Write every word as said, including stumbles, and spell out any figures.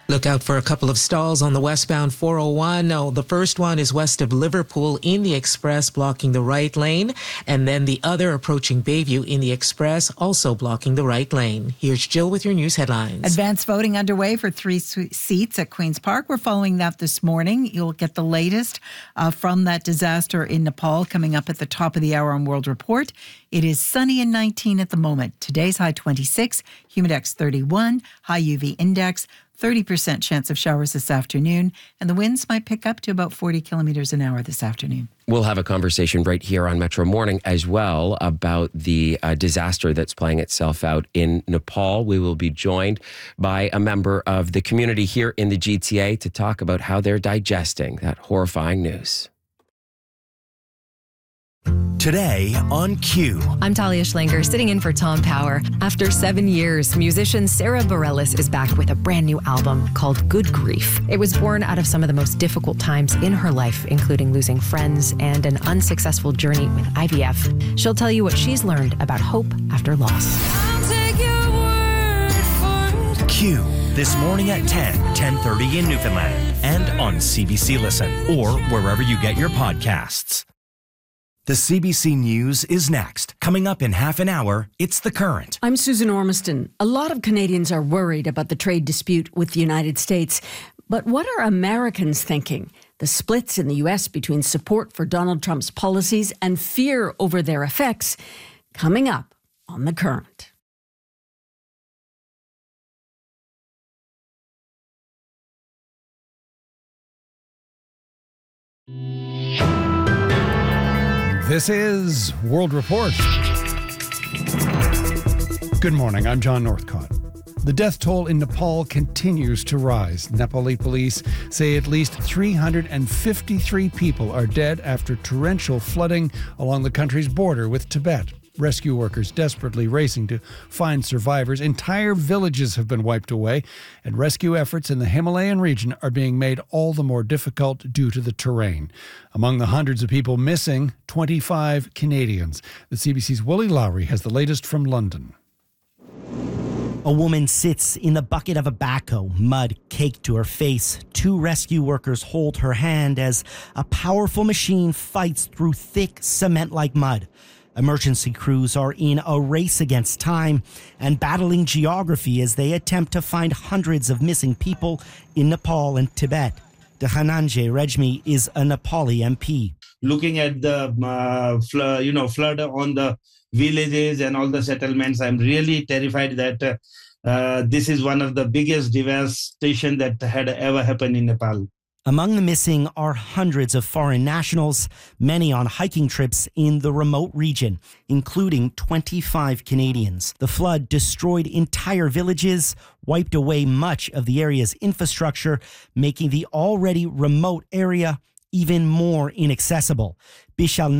Look out for a couple of stalls on the westbound four oh one. No, the first one is west of Liverpool in the express, blocking the right lane. And then the other approaching Bayview in the express, also blocking the right lane. Here's Jill with your news headlines. Advanced voting underway for three seats at Queen's Park. We're following that this morning. You'll get the latest uh, from that disaster in Nepal coming up at the top of the hour on World Report. It is sunny and nineteen at the moment. Today's high twenty-six, humidex thirty-one, high U V index, thirty percent chance of showers this afternoon, and the winds might pick up to about forty kilometers an hour this afternoon. We'll have a conversation right here on Metro Morning as well about the uh, disaster that's playing itself out in Nepal. We will be joined by a member of the community here in the G T A to talk about how they're digesting that horrifying news. Today on Q. I'm Talia Schlanger, sitting in for Tom Power. After seven years, musician Sarah Bareilles is back with a brand new album called Good Grief. It was born out of some of the most difficult times in her life, including losing friends and an unsuccessful journey with I V F. She'll tell you what she's learned about hope after loss. I'll take your word for it. Q. This morning at ten, ten thirty in Newfoundland and on C B C Listen or wherever you get your podcasts. The C B C News is next. Coming up in half an hour, it's The Current. I'm Susan Ormiston. A lot of Canadians are worried about the trade dispute with the United States. But what are Americans thinking? The splits in the U S between support for Donald Trump's policies and fear over their effects. Coming up on The Current. This is World Report. Good morning, I'm John Northcott. The death toll in Nepal continues to rise. Nepali police say at least three hundred fifty-three people are dead after torrential flooding along the country's border with Tibet. Rescue workers desperately racing to find survivors. Entire villages have been wiped away, and rescue efforts in the Himalayan region are being made all the more difficult due to the terrain. Among the hundreds of people missing, twenty-five Canadians. The C B C's Willie Lowry has the latest from London. A woman sits in the bucket of a backhoe, mud caked to her face. Two rescue workers hold her hand as a powerful machine fights through thick cement-like mud. Emergency crews are in a race against time and battling geography as they attempt to find hundreds of missing people in Nepal and Tibet. Dhananjay Rajmi is a Nepali M P. Looking at the uh, fl- you know flood on the villages and all the settlements, I'm really terrified that uh, uh, this is one of the biggest devastation that had ever happened in Nepal. Among the missing are hundreds of foreign nationals, many on hiking trips in the remote region, including twenty-five Canadians. The flood destroyed entire villages, wiped away much of the area's infrastructure, making the already remote area even more inaccessible. Bishal